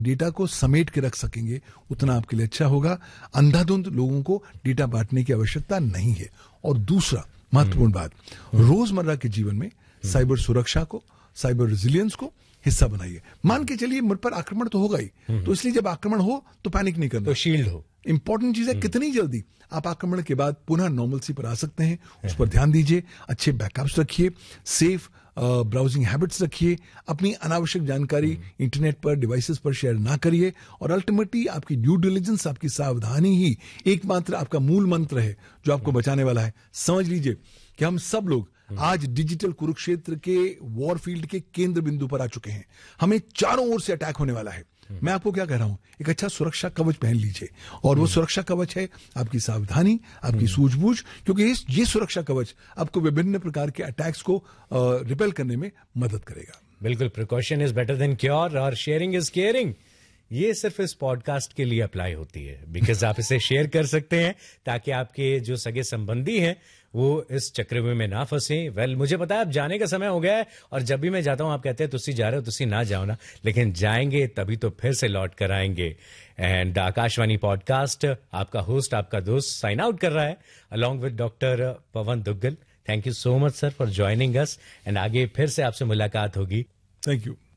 Data को समेट के रख सकेंगे उतना आपके लिए अच्छा होगा। अंधाधुंध लोगों को डेटा बांटने की आवश्यकता नहीं है। और दूसरा महत्वपूर्ण बात, रोजमर्रा के जीवन में साइबर सुरक्षा को, साइबर रेजिलियंस को हिस्सा बनाइए। मान के चलिए मुझ पर आक्रमण तो होगा ही, तो इसलिए जब आक्रमण हो तो पैनिक नहीं करना, तो शील्ड हो। इंपॉर्टेंट चीज है कितनी जल्दी आप आक्रमण के बाद पुनः नॉर्मलसी पर आ सकते हैं, उस पर ध्यान दीजिए। अच्छे बैकअप्स रखिए, सेफ ब्राउजिंग हैबिट्स रखिए, अपनी अनावश्यक जानकारी इंटरनेट पर, डिवाइसेस पर शेयर ना करिए। और अल्टीमेटली आपकी ड्यू डिलिजेंस, आपकी सावधानी ही एकमात्र आपका मूल मंत्र है जो आपको बचाने वाला है। समझ लीजिए कि हम सब लोग आज डिजिटल कुरुक्षेत्र के वॉर फील्ड के केंद्र बिंदु पर आ चुके हैं। हमें चारों ओर से अटैक होने वाला है। मैं आपको क्या कह रहा हूं, एक अच्छा सुरक्षा कवच पहन लीजिए। और वो सुरक्षा कवच है आपकी सावधानी, आपकी सूझबूझ, क्योंकि ये सुरक्षा कवच आपको विभिन्न प्रकार के अटैक्स को रिपेल करने में मदद करेगा। बिल्कुल, precaution is better than cure और शेयरिंग इज केयरिंग। ये सिर्फ इस पॉडकास्ट के लिए अप्लाई होती है, बिकॉज आप इसे शेयर कर सकते हैं ताकि आपके जो सगे संबंधी हैं वो इस चक्रव्यूह में ना फंसे। वेल, मुझे पता है अब जाने का समय हो गया है, और जब भी मैं जाता हूं आप कहते हैं तुसी जा रहे हो, तुसी ना जाओ ना, लेकिन जाएंगे तभी तो फिर से लौट कर आएंगे। एंड आकाशवाणी पॉडकास्ट, आपका होस्ट, आपका दोस्त साइन आउट कर रहा है along with doctor Pawan Duggal. Thank you so much sir for joining us, and आगे फिर से आपसे मुलाकात होगी। Thank you.